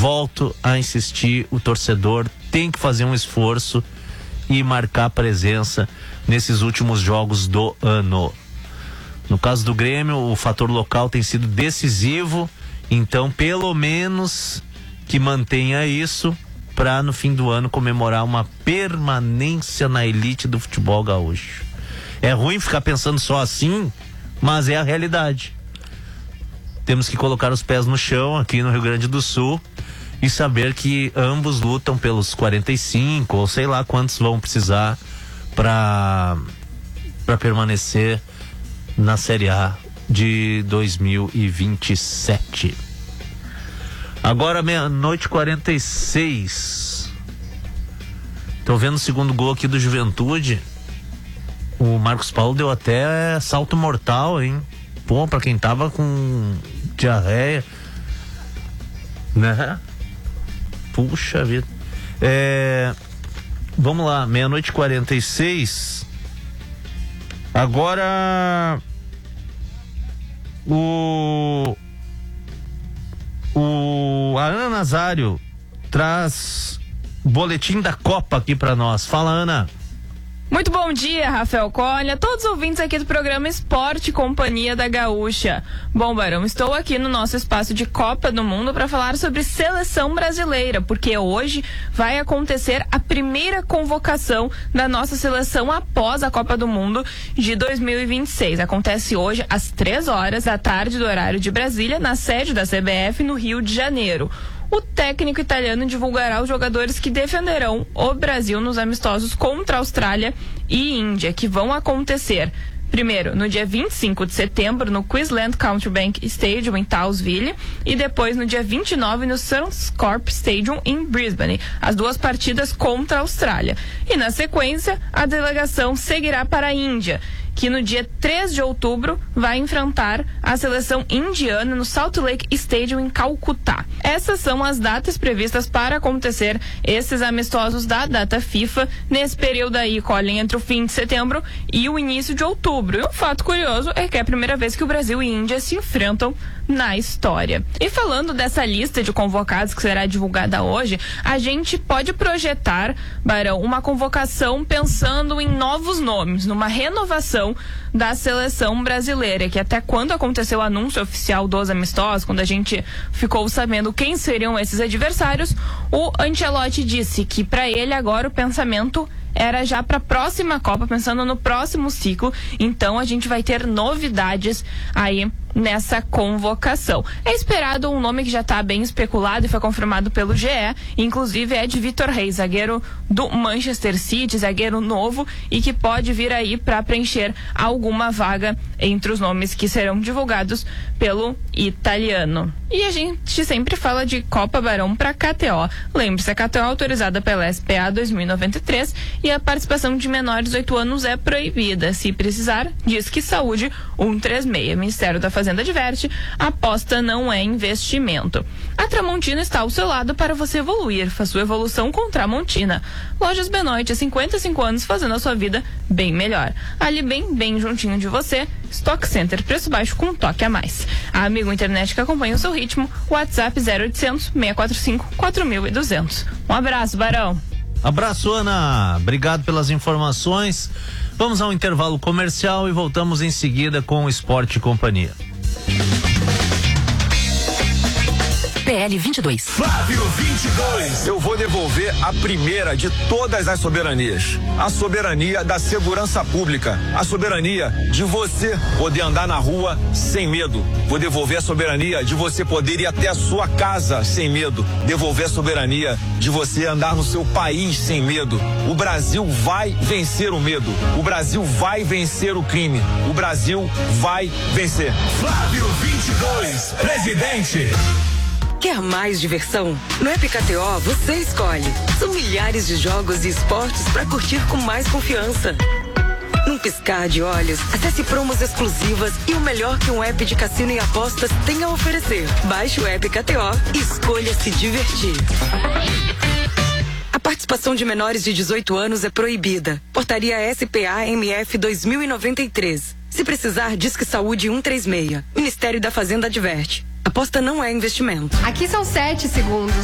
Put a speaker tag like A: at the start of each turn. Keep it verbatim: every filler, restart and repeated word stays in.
A: volto a insistir, o torcedor tem que fazer um esforço e marcar presença nesses últimos jogos do ano. No caso do Grêmio, o fator local tem sido decisivo, então pelo menos que mantenha isso para no fim do ano comemorar uma permanência na elite do futebol gaúcho. É ruim ficar pensando só assim, mas é a realidade. Temos que colocar os pés no chão aqui no Rio Grande do Sul e saber que ambos lutam pelos quarenta e cinco ou sei lá quantos vão precisar para para permanecer na Série A de dois mil e vinte e sete. Agora meia-noite e quarenta e seis. Tô vendo o segundo gol aqui do Juventude. O Marcos Paulo deu até salto mortal, hein? Pô, pra quem tava com diarreia, né? Puxa vida. É, vamos lá, meia-noite e quarenta e seis. Agora o o a Ana Nazário traz boletim da Copa aqui pra nós. Fala, Ana.
B: Muito bom dia, Rafael Colha, todos os ouvintes aqui do programa Esporte Companhia da Gaúcha. Bom, Barão, estou aqui no nosso espaço de Copa do Mundo para falar sobre seleção brasileira, porque hoje vai acontecer a primeira convocação da nossa seleção após a Copa do Mundo de dois mil e vinte e seis. Acontece hoje às três horas da tarde do horário de Brasília, na sede da C B F no Rio de Janeiro. O técnico italiano divulgará os jogadores que defenderão o Brasil nos amistosos contra a Austrália e Índia, que vão acontecer primeiro no dia vinte e cinco de setembro no Queensland Country Bank Stadium em Townsville e depois no dia vinte e nove no Suncorp Stadium em Brisbane, as duas partidas contra a Austrália. E na sequência, a delegação seguirá para a Índia, que no dia três de outubro vai enfrentar a seleção indiana no Salt Lake Stadium em Calcutá. Essas são as datas previstas para acontecer esses amistosos da data FIFA nesse período aí, Colin, entre o fim de setembro e o início de outubro. E um fato curioso é que é a primeira vez que o Brasil e Índia se enfrentam na história. E falando dessa lista de convocados que será divulgada hoje, a gente pode projetar, Barão, uma convocação pensando em novos nomes, numa renovação da seleção brasileira, que até quando aconteceu o anúncio oficial dos amistosos, quando a gente ficou sabendo quem seriam esses adversários, o Ancelotti disse que para ele agora o pensamento era já para a próxima Copa, pensando no próximo ciclo. Então a gente vai ter novidades aí nessa convocação. É esperado um nome que já está bem especulado e foi confirmado pelo G E, inclusive é de Vitor Reis, zagueiro do Manchester City, zagueiro novo e que pode vir aí para preencher alguma vaga entre os nomes que serão divulgados pelo italiano. E a gente sempre fala de Copa, Barão, para K T O. Lembre-se, a K T O é autorizada pela S P A dois mil e noventa e três e a participação de menores de dezoito anos é proibida. Se precisar, diz que Saúde cento e trinta e seis. Ministério da Fazenda adverte, aposta não é investimento. A Tramontina está ao seu lado para você evoluir. Faz sua evolução com Tramontina. Lojas Benoit, há cinquenta e cinco anos fazendo a sua vida bem melhor. Ali bem, bem juntinho de você, Stock Center, preço baixo com um toque a mais. A Amigo Internet que acompanha o seu ritmo, WhatsApp zero oitocentos, seis quatro cinco, quatro mil e duzentos. Um abraço, Barão.
A: Abraço, Ana. Obrigado pelas informações. Vamos ao intervalo comercial e voltamos em seguida com o Esporte e Companhia.
C: P L vinte e dois.
D: Flávio vinte e dois. Eu vou devolver a primeira de todas as soberanias. A soberania da segurança pública. A soberania de você poder andar na rua sem medo. Vou devolver a soberania de você poder ir até a sua casa sem medo. Devolver a soberania de você andar no seu país sem medo. O Brasil vai vencer o medo. O Brasil vai vencer o crime. O Brasil vai vencer. Flávio vinte e dois, presidente.
C: Quer mais diversão? No App K T O você escolhe. São milhares de jogos e esportes para curtir com mais confiança. Num piscar de olhos, acesse promos exclusivas e o melhor que um app de cassino e apostas tem a oferecer. Baixe o App K T O e escolha se divertir. A participação de menores de dezoito anos é proibida. Portaria S P A M F dois mil e noventa e três. Se precisar, Disque Saúde cento e trinta e seis. Ministério da Fazenda adverte. Aposta não é investimento.
E: Aqui são sete segundos.